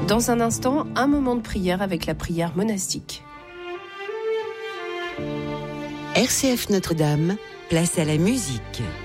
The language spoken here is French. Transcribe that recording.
Dans un instant, un moment de prière avec la prière monastique. RCF Notre-Dame, place à la musique.